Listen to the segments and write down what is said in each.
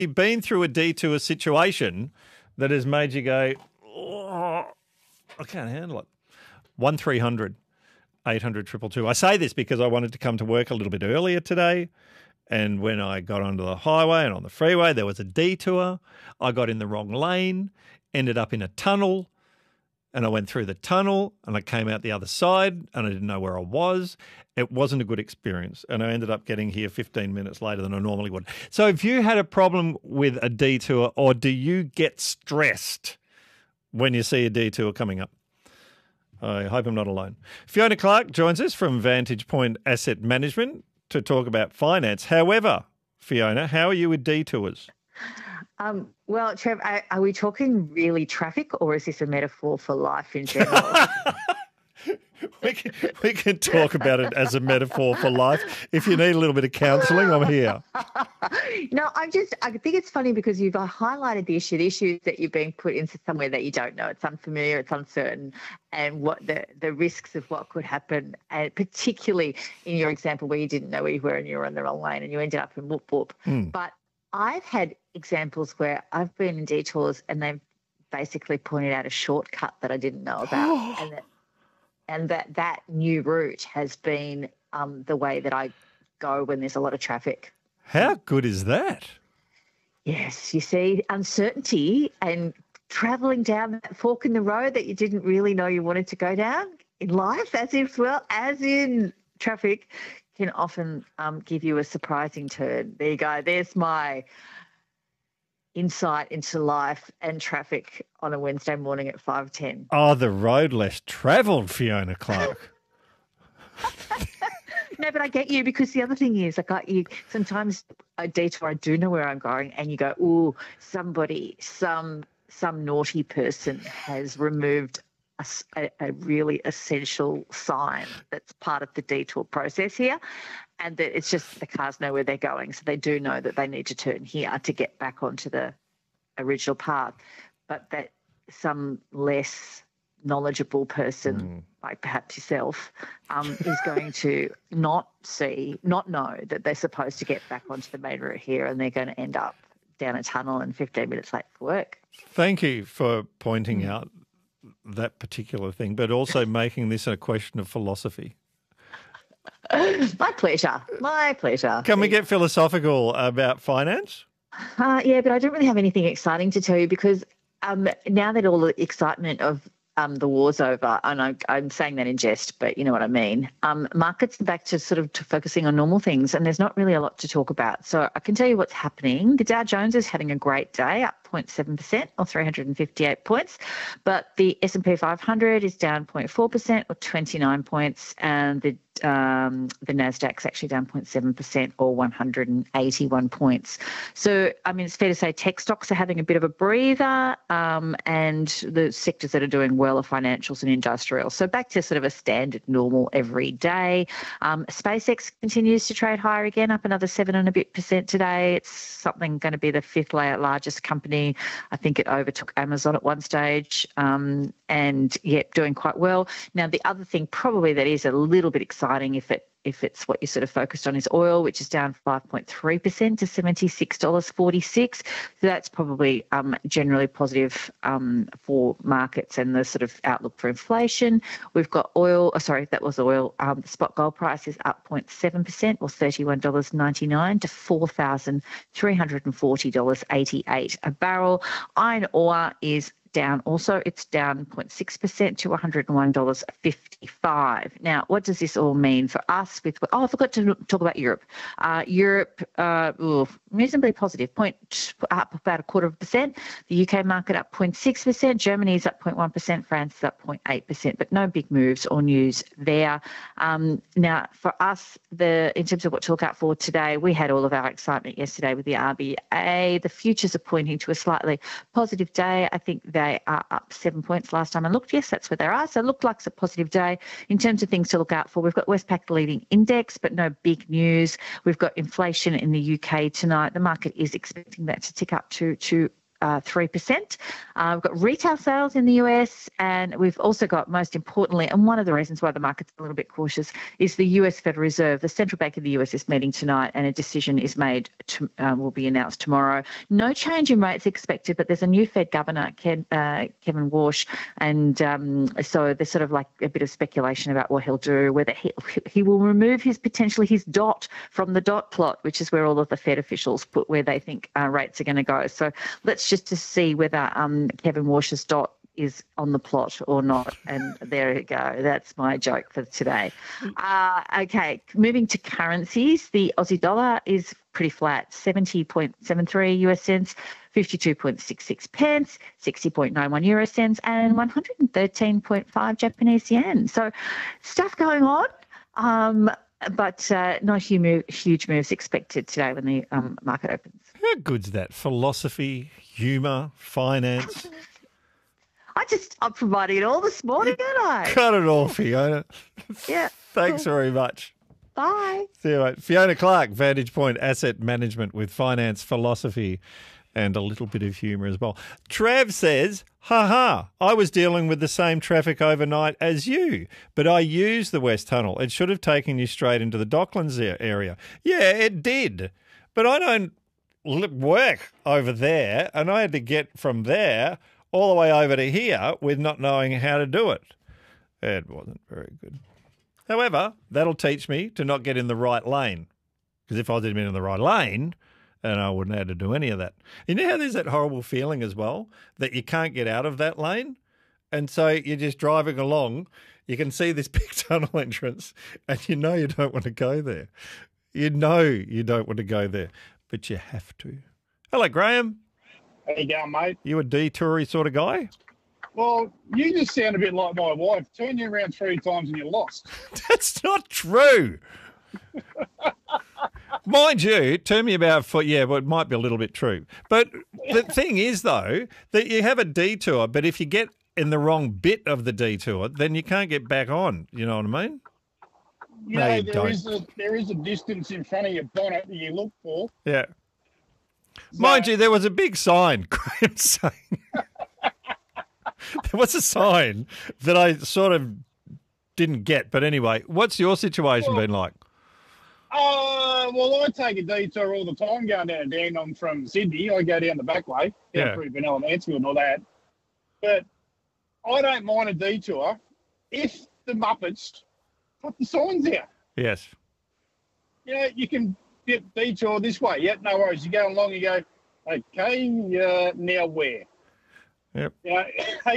you've been through a detour situation that has made you go, oh, I can't handle it? 1300 800 222. I say this because I wanted to come to work a little bit earlier today. And when I got onto the highway and on the freeway, there was a detour. I got in the wrong lane, ended up in a tunnel, and I went through the tunnel and I came out the other side and I didn't know where I was. It wasn't a good experience. And I ended up getting here 15 minutes later than I normally would. So have you had a problem with a detour, or do you get stressed when you see a detour coming up? I hope I'm not alone. Fiona Clark joins us from Vantage Point Asset Management to talk about finance. However, Fiona, how are you with detours? Well, Trev, are we talking really traffic, or is this a metaphor for life in general? we can talk about it as a metaphor for life. If you need a little bit of counselling, I'm here. No, I think it's funny because you've highlighted the issue. The issue is that you're being put into somewhere that you don't know. It's unfamiliar, it's uncertain, and what the risks of what could happen, and particularly in your example where you didn't know where you were and you were on the wrong lane and you ended up in whoop whoop. But I've had examples where I've been in detours and they've basically pointed out a shortcut that I didn't know about, and that new route has been the way that I go when there's a lot of traffic. How good is that? Yes, you see, uncertainty and travelling down that fork in the road that you didn't really know you wanted to go down in life, as well as in traffic, can often give you a surprising turn. There you go. There's my insight into life and traffic on a Wednesday morning at 5:10. Oh, the road less travelled, Fiona Clark. No, but I get you, because the other thing is, sometimes a detour, I do know where I'm going, and you go, ooh, somebody, some naughty person has removed a really essential sign that's part of the detour process here, and that it's just the cars know where they're going, so they do know that they need to turn here to get back onto the original path, but that some less knowledgeable person, like perhaps yourself, is going to not know that they're supposed to get back onto the main route here, and they're going to end up down a tunnel and 15 minutes late for work. Thank you for pointing out that particular thing, but also making this a question of philosophy. My pleasure. Can we get philosophical about finance? Yeah, but I don't really have anything exciting to tell you, because now that all the excitement of the war's over, and I'm saying that in jest, but you know what I mean. Markets are back to to focusing on normal things, and there's not really a lot to talk about. So I can tell you what's happening. The Dow Jones is having a great day, up 0.7% or 358 points, but the S&P 500 is down 0.4% or 29 points, and the Nasdaq's actually down 0.7% or 181 points. So, I mean, it's fair to say tech stocks are having a bit of a breather, and the sectors that are doing well are financials and industrial. So back to sort of a standard normal every day. SpaceX continues to trade higher again, up another 7 and a bit percent today. It's going to be the fifth largest company. I think it overtook Amazon at one stage, and yet doing quite well. Now, the other thing probably that is a little bit exciting, if it's what you're sort of focused on, is oil, which is down 5.3% to $76.46. So that's probably generally positive for markets and the sort of outlook for inflation. We've got oil. That was oil. The spot gold price is up 0.7% or $31.99 to $4,340.88 a barrel. Iron ore is down also. It's down 0.6% to $101.55. Now, what does this all mean for us? I forgot to talk about Europe. Europe, reasonably positive, up about 0.25%. The UK market up 0.6%. Germany is up 0.1%. France is up 0.8%, but no big moves or news there. Now, for us, in terms of what to look out for today, we had all of our excitement yesterday with the RBA. The futures are pointing to a slightly positive day. I think they are up 7 points last time I looked. Yes, that's where they are. So it looked like it's a positive day. In terms of things to look out for, we've got Westpac leading index, but no big news. We've got inflation in the UK tonight. The market is expecting that to tick up to 3%. We've got retail sales in the US, and we've also got, most importantly, and one of the reasons why the market's a little bit cautious, is the US Federal Reserve. The central bank of the US is meeting tonight, and a decision is made, will be announced tomorrow. No change in rates expected, but there's a new Fed governor, Kevin Warsh, and so there's sort of like a bit of speculation about what he'll do, whether he will remove potentially his dot from the dot plot, which is where all of the Fed officials put where they think rates are going to go. So let's just to see whether Kevin Warsh's dot is on the plot or not. And there you go. That's my joke for today. Okay, moving to currencies. The Aussie dollar is pretty flat, 70.73 US cents, 52.66 pence, 60.91 euro cents, and 113.5 Japanese yen. So stuff going on. But no huge moves expected today when the market opens. How good's that? Philosophy, humour, finance. I'm providing it all this morning, aren't I? Cut it all, Fiona. Yeah. Thanks very much. Bye. See you, mate. Fiona Clark, Vantage Point Asset Management with finance, philosophy, and a little bit of humour as well. Trav says, I was dealing with the same traffic overnight as you, but I used the West Tunnel. It should have taken you straight into the Docklands area. Yeah, it did. But I don't work over there, and I had to get from there all the way over to here with not knowing how to do it. It wasn't very good. However, that'll teach me to not get in the right lane, because if I was in the right lane, and I wouldn't have had to do any of that. You know how there's that horrible feeling as well that you can't get out of that lane? And so you're just driving along, you can see this big tunnel entrance, and you know you don't want to go there. You know you don't want to go there, but you have to. Hello, Graham. How you going, mate? You a detoury sort of guy? Well, you just sound a bit like my wife. Turn you around 3 times and you're lost. That's not true. Mind you, turn me about foot. Yeah, well, it might be a little bit true. But the thing is, though, that you have a detour, but if you get in the wrong bit of the detour, then you can't get back on. You know what I mean? You No, know, you there is a distance in front of your bonnet that you look for. Yeah. Mind you, there was a big sign, Graham, saying... There was a sign that I sort of didn't get. But anyway, what's your situation been like? Well, I take a detour all the time going down to Dandenong from Sydney. I go down the back way, down through Benalla Mansfield and all that. But I don't mind a detour if the Muppets put the signs out. Yes. You know, you can get detour this way. Yep, no worries. You go along, you go, okay, now where? Yep. You know,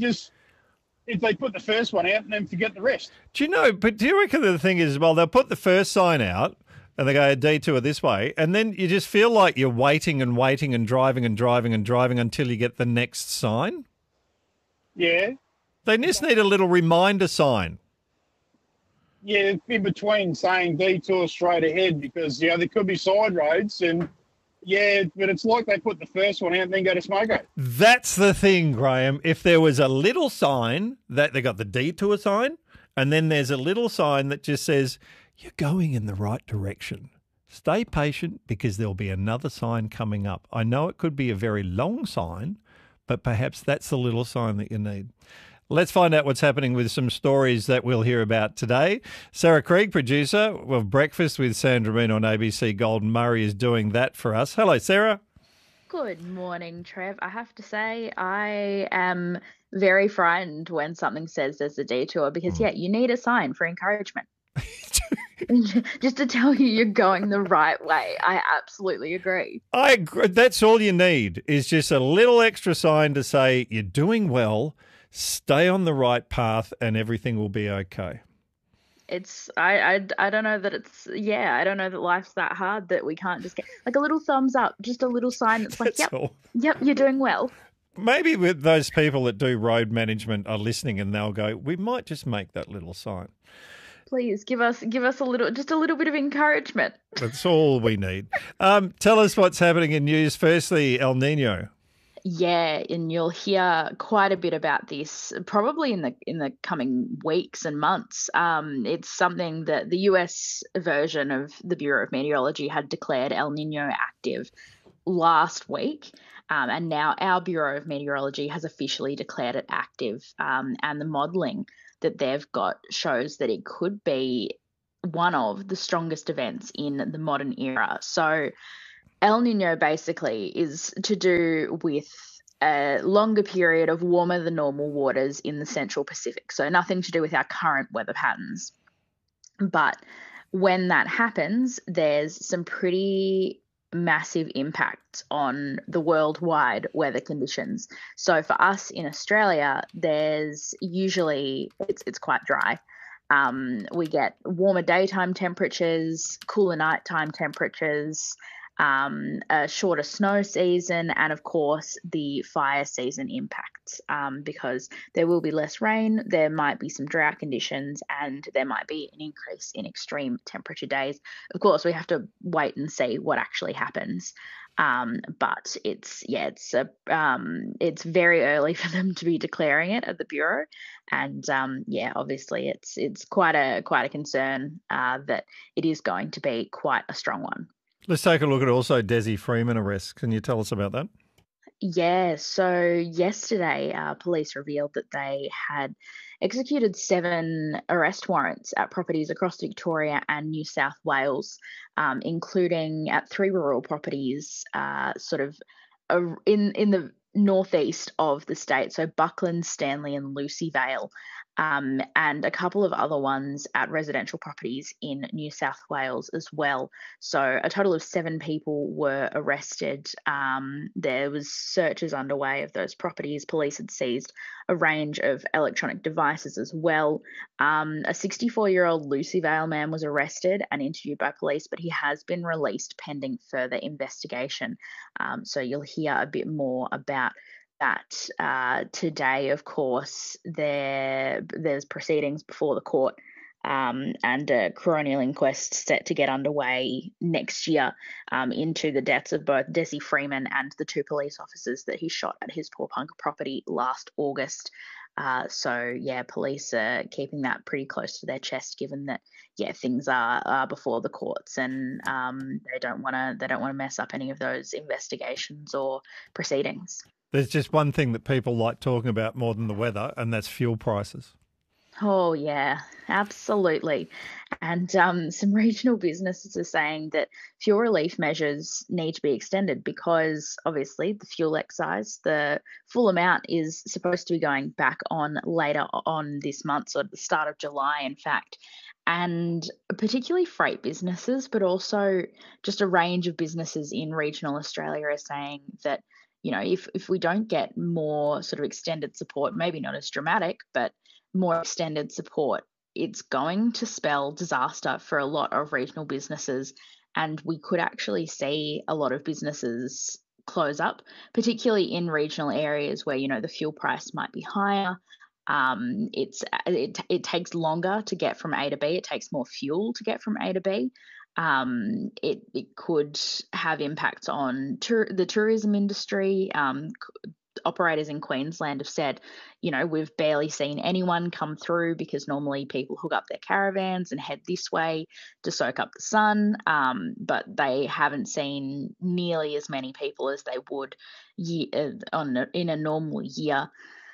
if they put the first one out and then forget the rest. Do you reckon the thing is, well, they'll put the first sign out and they go a detour this way, and then you just feel like you're waiting and waiting and driving and driving and driving until you get the next sign? Yeah. They just need a little reminder sign. Yeah, in between saying detour straight ahead because, you know, there could be side roads and, yeah, but it's like they put the first one out and then go to Smoko. That's the thing, Graham. If there was a little sign that they got the detour sign, and then there's a little sign that just says, you're going in the right direction. Stay patient because there'll be another sign coming up. I know it could be a very long sign, but perhaps that's the little sign that you need. Let's find out what's happening with some stories that we'll hear about today. Sarah Krieg, producer of Breakfast with Sandra Bean on ABC Golden Murray, is doing that for us. Hello, Sarah. Good morning, Trev. I have to say I am very frightened when something says there's a detour because, you need a sign for encouragement. Just to tell you you're going the right way. I absolutely agree. I agree. That's all you need is just a little extra sign to say you're doing well, stay on the right path, and everything will be okay. I don't know that I don't know that life's that hard that we can't just get like a little thumbs up, just a little sign that's like, yep, you're doing well. Maybe with those people that do road management are listening and they'll go, we might just make that little sign. Please give us a little bit of encouragement. That's all we need. Tell us what's happening in news. Firstly, El Nino. Yeah, and you'll hear quite a bit about this probably in the coming weeks and months. It's something that the US version of the Bureau of Meteorology had declared El Nino active last week. And now our Bureau of Meteorology has officially declared it active. And the modelling that they've got shows that it could be one of the strongest events in the modern era. So El Nino basically is to do with a longer period of warmer than normal waters in the Central Pacific. So nothing to do with our current weather patterns. But when that happens, there's some pretty massive impact on the worldwide weather conditions. So for us in Australia, there's usually it's quite dry. We get warmer daytime temperatures, cooler nighttime temperatures, a shorter snow season, and of course the fire season impact, because there will be less rain, there might be some drought conditions, and there might be an increase in extreme temperature days. Of course, we have to wait and see what actually happens. But it's very early for them to be declaring it at the Bureau, and obviously it's quite a concern that it is going to be quite a strong one. Let's take a look at also Desi Freeman arrest. Can you tell us about that? Yeah, so yesterday, police revealed that they had executed 7 arrest warrants at properties across Victoria and New South Wales, including at 3 rural properties, in the northeast of the state, so Buckland, Stanley, and Lucy Vale. And a couple of other ones at residential properties in New South Wales as well. So a total of 7 people were arrested. There was searches underway of those properties. Police had seized a range of electronic devices as well. A 64-year-old Lucy Vale man was arrested and interviewed by police, but he has been released pending further investigation. So you'll hear a bit more about that today. Of course, there's proceedings before the court, and a coronial inquest set to get underway next year into the deaths of both Desi Freeman and the 2 police officers that he shot at his Pawnpukka property last August. Police are keeping that pretty close to their chest, given that things are before the courts, and they don't want to mess up any of those investigations or proceedings. There's just one thing that people like talking about more than the weather, and that's fuel prices. Oh, yeah, absolutely. And some regional businesses are saying that fuel relief measures need to be extended because, obviously, the fuel excise, the full amount is supposed to be going back on later on this month, so at the start of July, in fact. And particularly freight businesses, but also just a range of businesses in regional Australia are saying that, if we don't get more sort of extended support, maybe not as dramatic, but more extended support, it's going to spell disaster for a lot of regional businesses. And we could actually see a lot of businesses close up, particularly in regional areas where, the fuel price might be higher. It takes longer to get from A to B. It takes more fuel to get from A to B. It could have impacts on the tourism industry. Operators in Queensland have said, we've barely seen anyone come through because normally people hook up their caravans and head this way to soak up the sun, but they haven't seen nearly as many people as they would in a normal year.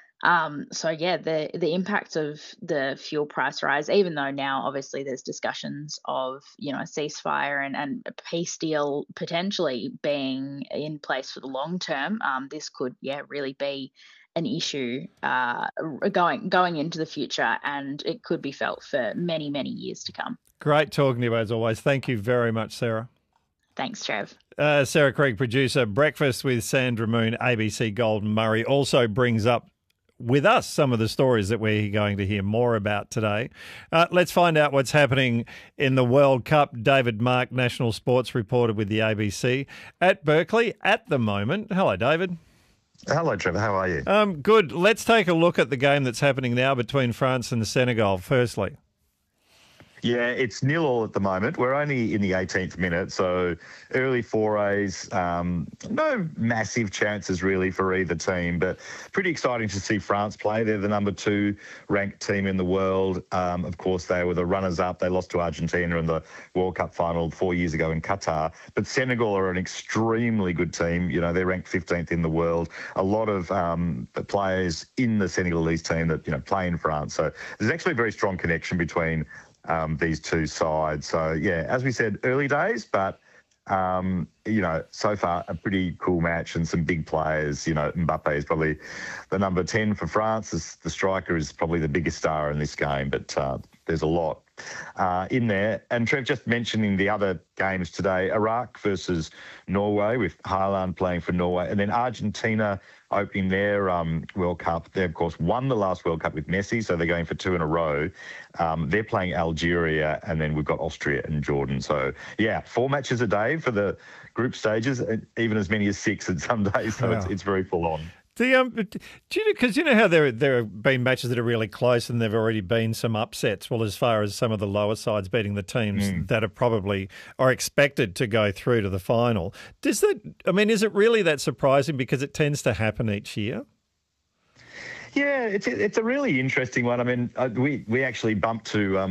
The impact of the fuel price rise, even though now obviously there's discussions of, a ceasefire and a peace deal potentially being in place for the long term, this could, really be an issue going into the future, and it could be felt for many, many years to come. Great talking to you as always. Thank you very much, Sarah. Thanks, Trev. Sarah Krieg, producer. Breakfast with Sandra Moon, ABC Golden Murray, also brings up with us some of the stories that we're going to hear more about today. Let's find out what's happening in the World Cup. David Mark, national sports reporter with the ABC at Berkeley at the moment. Hello, David. Hello, Trevor. How are you? Good. Let's take a look at the game that's happening now between France and Senegal, firstly. Yeah, it's 0-0 at the moment. We're only in the 18th minute, so early forays. No massive chances really for either team, but pretty exciting to see France play. They're the number 2 ranked team in the world. Of course, they were the runners-up. They lost to Argentina in the World Cup final 4 years ago in Qatar. But Senegal are an extremely good team. You know, they're ranked 15th in the world. A lot of players in the Senegalese team that, play in France. So there's actually a very strong connection between these two sides. So, yeah, as we said, early days, but, so far a pretty cool match and some big players. Mbappe is probably the number 10 for France. The striker is probably the biggest star in this game, but there's a lot in there. And Trev, just mentioning the other games today, Iraq versus Norway with Haaland playing for Norway, and then Argentina opening their World Cup. They, of course, won the last World Cup with Messi, so they're going for 2 in a row. They're playing Algeria, and then we've got Austria and Jordan. So, yeah, 4 matches a day for the group stages, even as many as 6 in some days, so it's very full on. Because how there have been matches that are really close and there have already been some upsets. Well, as far as some of the lower sides beating the teams that are expected to go through to the final. Is it really that surprising because it tends to happen each year? Yeah, it's a really interesting one. I mean, we actually bumped to